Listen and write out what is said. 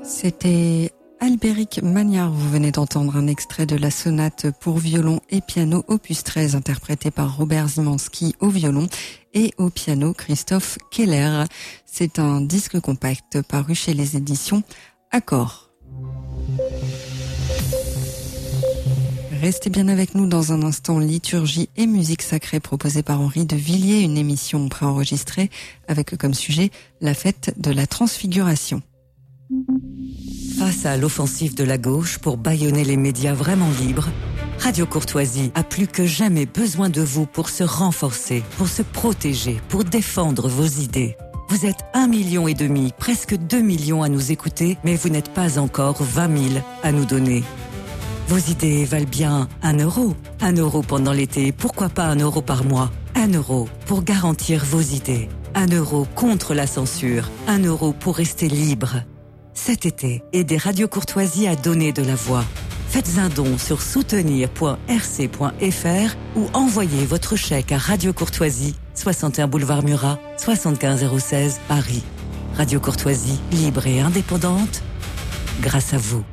C'était Albéric Magnard. Vous venez d'entendre un extrait de la sonate pour violon et piano opus 13 interprétée par Robert Szymanski au violon et au piano Christophe Keller. C'est un disque compact paru chez les éditions Accord. Restez bien avec nous dans un instant, liturgie et musique sacrée proposée par Henri de Villiers, une émission préenregistrée avec comme sujet la fête de la Transfiguration. Face à l'offensive de la gauche pour bâillonner les médias vraiment libres, Radio Courtoisie a plus que jamais besoin de vous pour se renforcer, pour se protéger, pour défendre vos idées. Vous êtes 1,5 million, presque 2 millions à nous écouter, mais vous n'êtes pas encore 20 000 à nous donner. Vos idées valent bien 1 euro. 1 euro pendant l'été, pourquoi pas 1 euro par mois? 1 euro pour garantir vos idées. 1 euro contre la censure. 1 euro pour rester libre. Cet été, aidez Radio Courtoisie à donner de la voix. Faites un don sur soutenir.rc.fr ou envoyez votre chèque à Radio Courtoisie, 61 boulevard Murat, 75 016 Paris. Radio Courtoisie, libre et indépendante, grâce à vous.